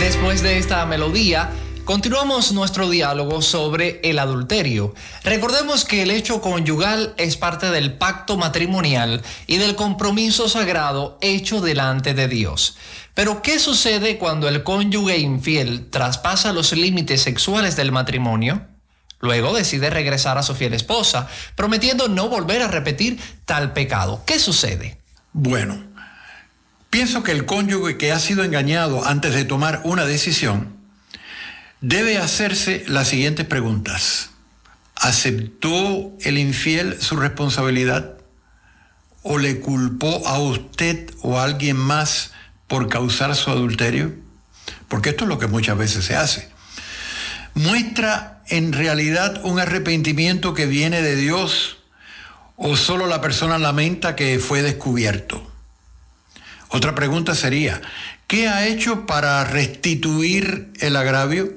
Después de esta melodía, continuamos nuestro diálogo sobre el adulterio. Recordemos que el hecho conyugal es parte del pacto matrimonial y del compromiso sagrado hecho delante de Dios. Pero, ¿qué sucede cuando el cónyuge infiel traspasa los límites sexuales del matrimonio? Luego decide regresar a su fiel esposa, prometiendo no volver a repetir tal pecado. ¿Qué sucede? Bueno, pienso que el cónyuge que ha sido engañado antes de tomar una decisión debe hacerse las siguientes preguntas. ¿Aceptó el infiel su responsabilidad? ¿O le culpó a usted o a alguien más por causar su adulterio? Porque esto es lo que muchas veces se hace. ¿Muestra en realidad un arrepentimiento que viene de Dios o solo la persona lamenta que fue descubierto? Otra pregunta sería, ¿qué ha hecho para restituir el agravio?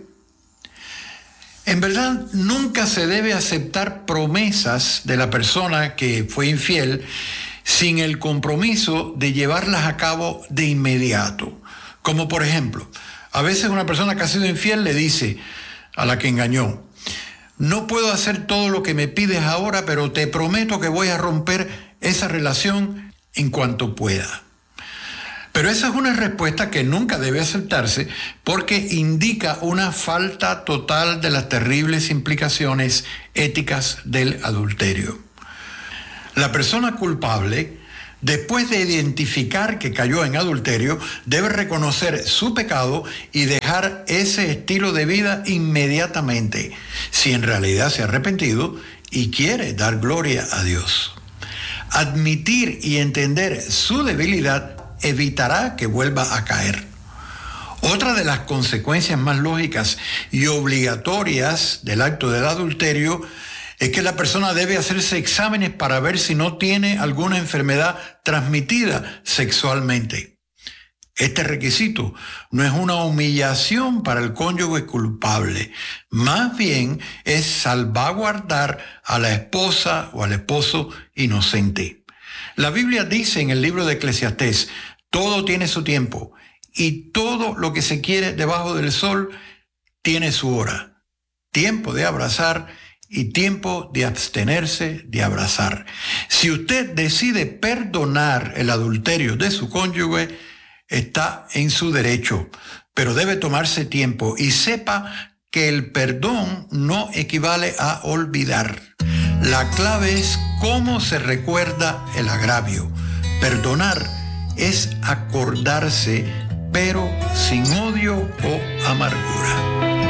En verdad, nunca se debe aceptar promesas de la persona que fue infiel sin el compromiso de llevarlas a cabo de inmediato. Como por ejemplo, a veces una persona que ha sido infiel le dice a la que engañó, no puedo hacer todo lo que me pides ahora, pero te prometo que voy a romper esa relación en cuanto pueda. Pero esa es una respuesta que nunca debe aceptarse porque indica una falta total de las terribles implicaciones éticas del adulterio. La persona culpable, después de identificar que cayó en adulterio, debe reconocer su pecado y dejar ese estilo de vida inmediatamente, si en realidad se ha arrepentido y quiere dar gloria a Dios. Admitir y entender su debilidad evitará que vuelva a caer. Otra de las consecuencias más lógicas y obligatorias del acto del adulterio es que la persona debe hacerse exámenes para ver si no tiene alguna enfermedad transmitida sexualmente. Este requisito no es una humillación para el cónyuge culpable, más bien es salvaguardar a la esposa o al esposo inocente. La Biblia dice en el libro de Eclesiastés, todo tiene su tiempo y todo lo que se quiere debajo del sol tiene su hora. Tiempo de abrazar y tiempo de abstenerse de abrazar. Si usted decide perdonar el adulterio de su cónyuge, está en su derecho, pero debe tomarse tiempo y sepa que el perdón no equivale a olvidar. La clave es cómo se recuerda el agravio. Perdonar es acordarse, pero sin odio o amargura.